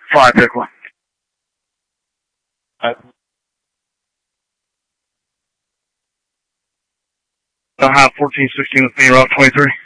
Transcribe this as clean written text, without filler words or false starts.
5, pick 1. I'll have 1416 with me, Route 23.